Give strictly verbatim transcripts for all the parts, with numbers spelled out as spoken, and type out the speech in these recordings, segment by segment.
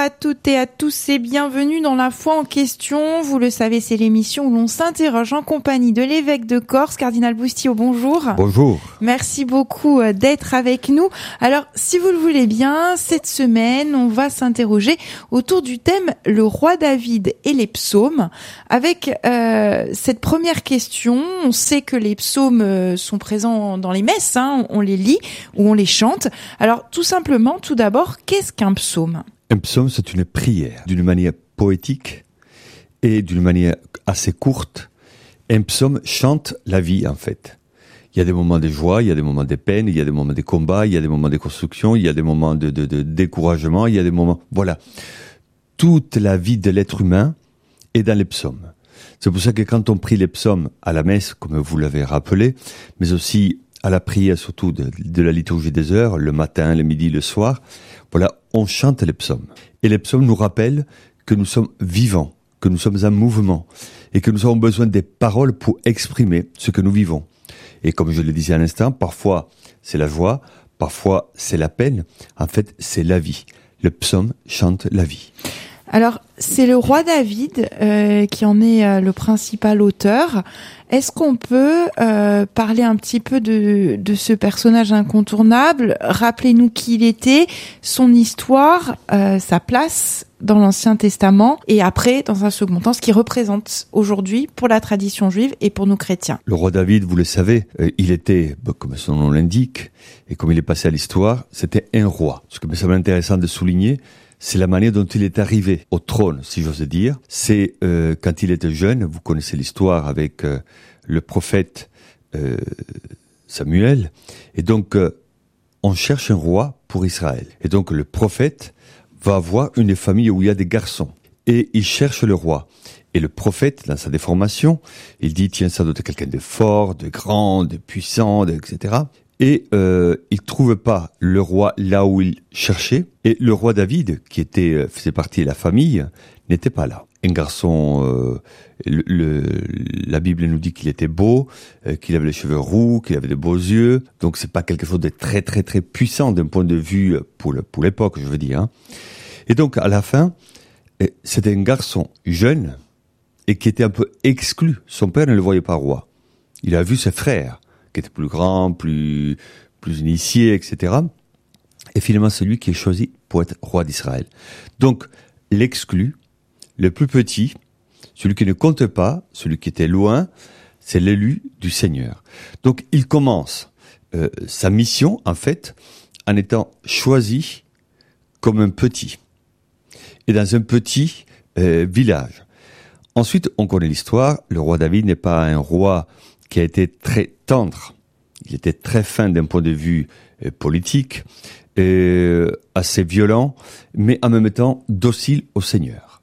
à toutes et à tous et bienvenue dans La Foi en question. Vous le savez, c'est l'émission où l'on s'interroge en compagnie de l'évêque de Corse, cardinal Boustio. Bonjour. Bonjour. Merci beaucoup d'être avec nous. Alors, si vous le voulez bien, cette semaine, on va s'interroger autour du thème le roi David et les psaumes. Avec euh, cette première question, on sait que les psaumes sont présents dans les messes, hein, on les lit ou on les chante. Alors, tout simplement, tout d'abord, qu'est-ce qu'un psaume ? Un psaume, c'est une prière, d'une manière poétique et d'une manière assez courte. Un psaume chante la vie, en fait. Il y a des moments de joie, il y a des moments de peine, il y a des moments de combat, il y a des moments de construction, il y a des moments de, de, de découragement, il y a des moments... Voilà. Toute la vie de l'être humain est dans les psaumes. C'est pour ça que quand on prie les psaumes à la messe, comme vous l'avez rappelé, mais aussi à la prière, surtout de, de la liturgie des heures, le matin, le midi, le soir, voilà, on chante les psaumes. Et les psaumes nous rappellent que nous sommes vivants, que nous sommes en mouvement, et que nous avons besoin des paroles pour exprimer ce que nous vivons. Et comme je le disais à l'instant, parfois c'est la joie, parfois c'est la peine, en fait c'est la vie. Le psaume chante la vie. Alors, c'est le roi David euh, qui en est euh, le principal auteur. Est-ce qu'on peut euh, parler un petit peu de, de ce personnage incontournable ? Rappelez-nous qui il était, son histoire, euh, sa place dans l'Ancien Testament et après, dans un second temps, ce qu'il représente aujourd'hui pour la tradition juive et pour nous chrétiens. Le roi David, vous le savez, euh, il était, bah, comme son nom l'indique, et comme il est passé à l'histoire, c'était un roi. Ce qui me semble intéressant de souligner, c'est la manière dont il est arrivé au trône, si j'ose dire. C'est euh, quand il était jeune, vous connaissez l'histoire avec euh, le prophète euh, Samuel, et donc euh, on cherche un roi pour Israël. Et donc le prophète va voir une famille où il y a des garçons, et il cherche le roi. Et le prophète, dans sa déformation, il dit, tiens, ça doit être quelqu'un de fort, de grand, de puissant, de, et cetera. Et euh, il trouve pas le roi là où il cherchait. Et le roi David, qui était faisait partie de la famille, n'était pas là. Un garçon, euh, le, le, la Bible nous dit qu'il était beau, euh, qu'il avait les cheveux roux, qu'il avait de beaux yeux. Donc c'est pas quelque chose de très très très puissant d'un point de vue pour le, pour l'époque, je veux dire. Hein. Et donc à la fin, c'était un garçon jeune et qui était un peu exclu. Son père ne le voyait pas roi. Il a vu ses frères, qui était plus grand, plus, plus initié, et cetera. Et finalement, c'est lui qui est choisi pour être roi d'Israël. Donc, l'exclu, le plus petit, celui qui ne compte pas, celui qui était loin, c'est l'élu du Seigneur. Donc, il commence euh, sa mission, en fait, en étant choisi comme un petit. Et dans un petit euh, village. Ensuite, on connaît l'histoire. Le roi David n'est pas un roi qui a été très tendre. Il était très fin d'un point de vue euh, politique, euh, assez violent, mais en même temps docile au Seigneur.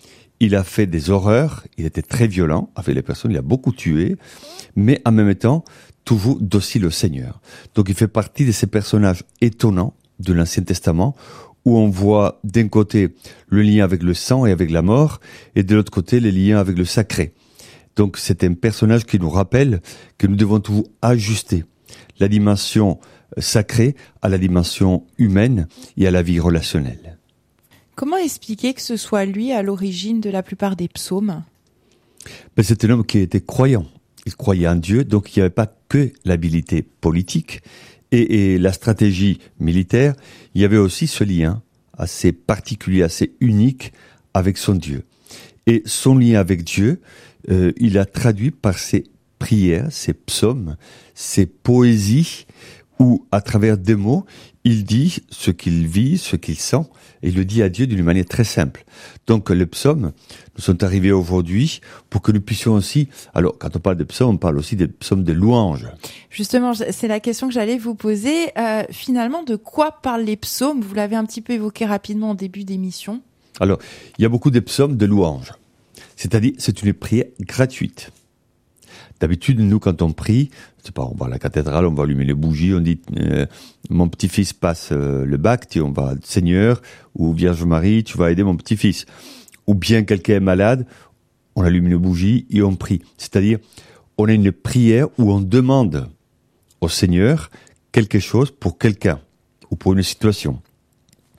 Il a fait des horreurs, il était très violent avec les personnes, il a beaucoup tué, mais en même temps, toujours docile au Seigneur. Donc il fait partie de ces personnages étonnants de l'Ancien Testament, où on voit d'un côté le lien avec le sang et avec la mort, et de l'autre côté les liens avec le sacré. Donc c'est un personnage qui nous rappelle que nous devons toujours ajuster la dimension sacrée à la dimension humaine et à la vie relationnelle. Comment expliquer que ce soit lui à l'origine de la plupart des psaumes ? Ben, c'est un homme qui était croyant. Il croyait en Dieu, donc il n'y avait pas que l'habilité politique et, et la stratégie militaire. Il y avait aussi ce lien assez particulier, assez unique avec son Dieu. Et son lien avec Dieu, Euh, il a traduit par ses prières, ses psaumes, ses poésies, où, à travers des mots, il dit ce qu'il vit, ce qu'il sent, et il le dit à Dieu d'une manière très simple. Donc, les psaumes nous sont arrivés aujourd'hui pour que nous puissions aussi... Alors, quand on parle de psaumes, on parle aussi des psaumes de louanges. Justement, c'est la question que j'allais vous poser. Euh, finalement, de quoi parlent les psaumes ? Vous l'avez un petit peu évoqué rapidement en début d'émission. Alors, il y a beaucoup de psaumes de louanges. C'est-à-dire, c'est une prière gratuite. D'habitude, nous, quand on prie, c'est pas, on va à la cathédrale, on va allumer les bougies, on dit, euh, mon petit-fils passe euh, le bac, on va, Seigneur, ou Vierge Marie, tu vas aider mon petit-fils. Ou bien quelqu'un est malade, on allume une bougie et on prie. C'est-à-dire, on a une prière où on demande au Seigneur quelque chose pour quelqu'un, ou pour une situation.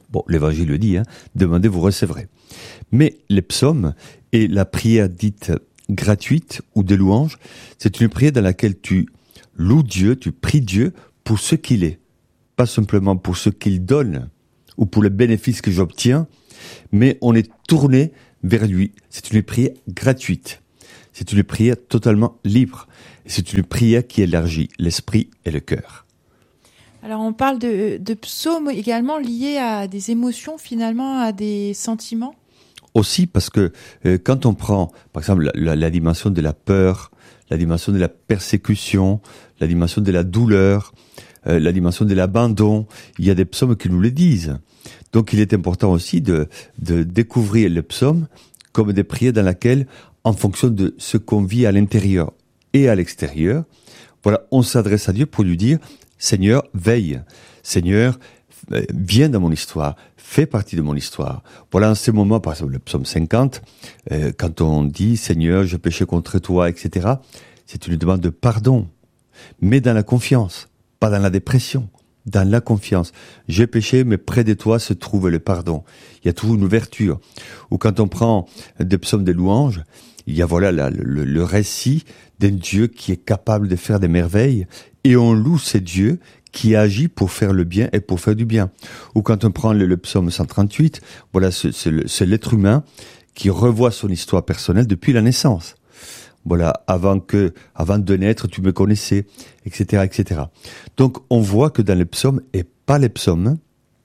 Bon, l'évangile le dit, hein, demandez, vous recevrez. Mais les psaumes et la prière dite gratuite ou de louange, c'est une prière dans laquelle tu loues Dieu, tu pries Dieu pour ce qu'il est. Pas simplement pour ce qu'il donne ou pour le bénéfice que j'obtiens, mais on est tourné vers lui. C'est une prière gratuite. C'est une prière totalement libre. Et c'est une prière qui élargit l'esprit et le cœur. Alors on parle de, de psaumes également liés à des émotions, finalement à des sentiments. Aussi parce que euh, quand on prend, par exemple, la, la, la dimension de la peur, la dimension de la persécution, la dimension de la douleur, euh, la dimension de l'abandon, il y a des psaumes qui nous le disent. Donc il est important aussi de, de découvrir les psaumes comme des prières dans lesquelles, en fonction de ce qu'on vit à l'intérieur et à l'extérieur, voilà, on s'adresse à Dieu pour lui dire « Seigneur, veille. Seigneur, viens dans mon histoire. Fais partie de mon histoire. » Voilà, en ces moments, par exemple, le psaume cinquante, euh, quand on dit « Seigneur, je péchais contre toi », et cetera, c'est une demande de pardon, mais dans la confiance, pas dans la dépression. Dans la confiance. J'ai péché, mais près de toi se trouve le pardon. Il y a toujours une ouverture. Ou quand on prend des psaumes de louanges, il y a voilà la, le, le récit d'un Dieu qui est capable de faire des merveilles, et on loue ce Dieu qui agit pour faire le bien et pour faire du bien. Ou quand on prend le, le psaume cent trente-huit, voilà, c'est, c'est, le, c'est l'être humain qui revoit son histoire personnelle depuis la naissance. Voilà, avant que, avant de naître, tu me connaissais, et cetera, et cetera. Donc, on voit que dans les psaumes, et pas les psaumes,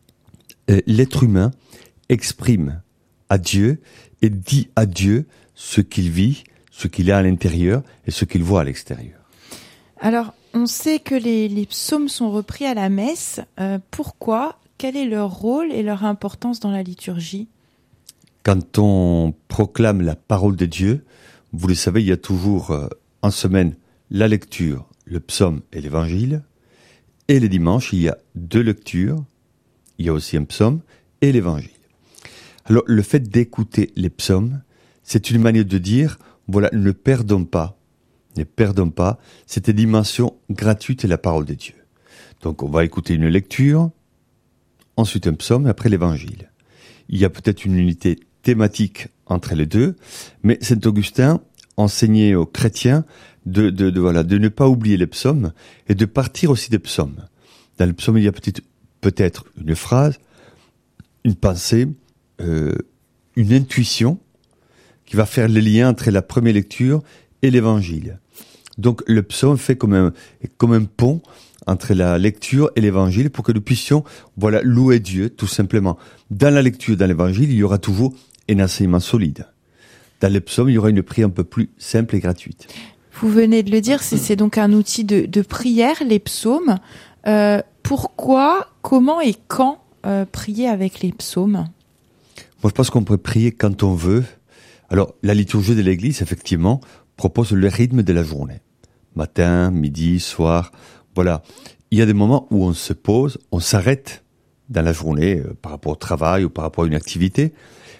l'être humain exprime à Dieu et dit à Dieu ce qu'il vit, ce qu'il a à l'intérieur et ce qu'il voit à l'extérieur. Alors, on sait que les, les psaumes sont repris à la messe. Euh, pourquoi ? Quel est leur rôle et leur importance dans la liturgie ? Quand on proclame la parole de Dieu, vous le savez, il y a toujours euh, en semaine la lecture, le psaume et l'évangile. Et les dimanches, il y a deux lectures. Il y a aussi un psaume et l'évangile. Alors, le fait d'écouter les psaumes, c'est une manière de dire, voilà, ne perdons pas, ne perdons pas cette dimension gratuite de la parole de Dieu. Donc, on va écouter une lecture, ensuite un psaume et après l'évangile. Il y a peut-être une unité thématique entre les deux, mais saint Augustin enseignait aux chrétiens de, de, de, voilà, de ne pas oublier les psaumes et de partir aussi des psaumes. Dans le psaume, il y a peut-être, peut-être une phrase, une pensée, euh, une intuition qui va faire le lien entre la première lecture et l'évangile. Donc le psaume fait comme un, comme un pont entre la lecture et l'évangile pour que nous puissions voilà, louer Dieu tout simplement. Dans la lecture, dans l'évangile, il y aura toujours un enseignement solide. Dans les psaumes, il y aura une prière un peu plus simple et gratuite. Vous venez de le dire, c'est, c'est donc un outil de, de prière, les psaumes. Euh, pourquoi, comment et quand euh, prier avec les psaumes ? Moi, je pense qu'on peut prier quand on veut. Alors, la liturgie de l'Église, effectivement, propose le rythme de la journée. Matin, midi, soir, voilà. Il y a des moments où on se pose, on s'arrête dans la journée euh, par rapport au travail ou par rapport à une activité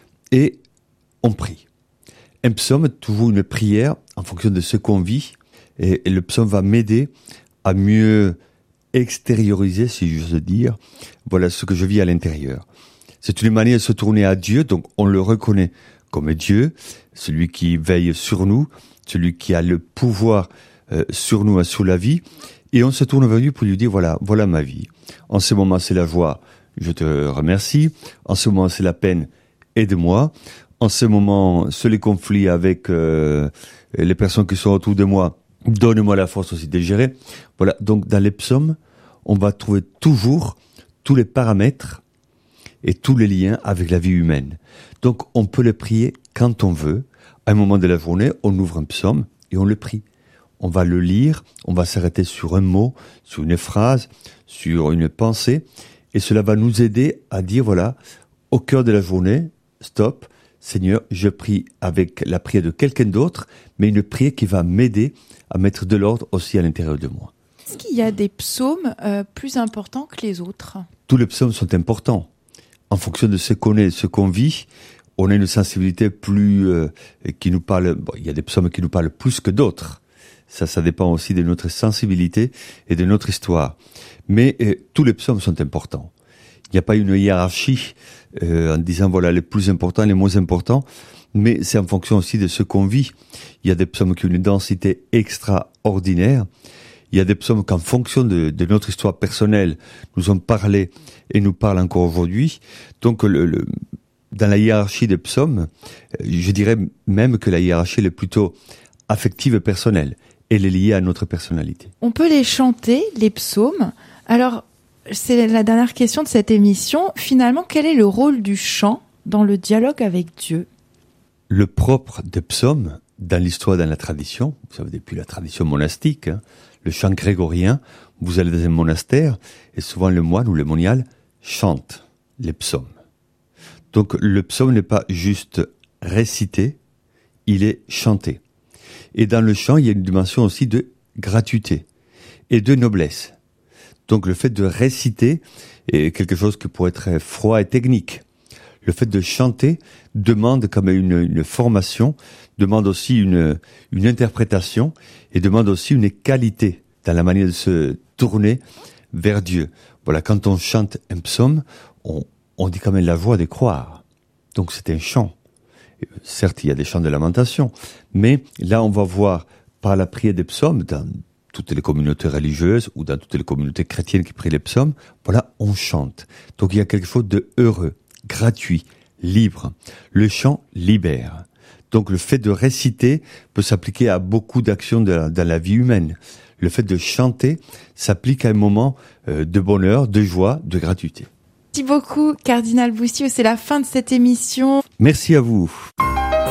et on prie. Un psaume est toujours une prière en fonction de ce qu'on vit et, et le psaume va m'aider à mieux extérioriser, si j'ose dire, voilà ce que je vis à l'intérieur. C'est une manière de se tourner à Dieu, donc on le reconnaît comme Dieu, celui qui veille sur nous, celui qui a le pouvoir euh, sur nous et sur la vie, et on se tourne vers lui pour lui dire, voilà, voilà ma vie. En ce moment, c'est la joie, je te remercie. En ce moment, c'est la peine, aide-moi. En ce moment, c'est les conflits avec euh, les personnes qui sont autour de moi, donne-moi la force aussi de les gérer. Voilà, donc dans les psaumes, on va trouver toujours tous les paramètres et tous les liens avec la vie humaine. Donc on peut le prier quand on veut. À un moment de la journée, on ouvre un psaume et on le prie. On va le lire, on va s'arrêter sur un mot, sur une phrase, sur une pensée, et cela va nous aider à dire, voilà, au cœur de la journée, stop, Seigneur, je prie avec la prière de quelqu'un d'autre, mais une prière qui va m'aider à mettre de l'ordre aussi à l'intérieur de moi. Est-ce qu'il y a des psaumes euh, plus importants que les autres ? Tous les psaumes sont importants. En fonction de ce qu'on est, ce qu'on vit, on a une sensibilité plus euh, qui nous parle. Bon, il y a des psaumes qui nous parlent plus que d'autres. Ça, ça dépend aussi de notre sensibilité et de notre histoire. Mais euh, tous les psaumes sont importants. Il n'y a pas une hiérarchie euh, en disant voilà les plus importants, les moins importants, mais c'est en fonction aussi de ce qu'on vit. Il y a des psaumes qui ont une densité extraordinaire. Il y a des psaumes qu'en fonction de, de notre histoire personnelle, nous ont parlé et nous parlent encore aujourd'hui. Donc, le, le, dans la hiérarchie des psaumes, je dirais même que la hiérarchie elle est plutôt affective et personnelle. Elle est liée à notre personnalité. On peut les chanter, les psaumes. Alors, c'est la dernière question de cette émission. Finalement, quel est le rôle du chant dans le dialogue avec Dieu ? Le propre des psaumes, dans l'histoire, dans la tradition, vous savez, depuis la tradition monastique, hein, le chant grégorien, vous allez dans un monastère, et souvent le moine ou le monial chante les psaumes. Donc le psaume n'est pas juste récité, il est chanté. Et dans le chant, il y a une dimension aussi de gratuité et de noblesse. Donc le fait de réciter est quelque chose qui pourrait être froid et technique. Le fait de chanter demande comme une, une formation, demande aussi une, une interprétation et demande aussi une qualité dans la manière de se tourner vers Dieu. Voilà, quand on chante un psaume, on, on dit quand même la joie de croire. Donc c'est un chant. Certes, il y a des chants de lamentation, mais là on va voir par la prière des psaumes, dans toutes les communautés religieuses ou dans toutes les communautés chrétiennes qui prient les psaumes, voilà, on chante. Donc il y a quelque chose de heureux, gratuit, libre. Le chant libère. Donc le fait de réciter peut s'appliquer à beaucoup d'actions de la, dans la vie humaine. Le fait de chanter s'applique à un moment euh, de bonheur, de joie, de gratuité. Merci beaucoup, Cardinal Boussiou. C'est la fin de cette émission. Merci à vous.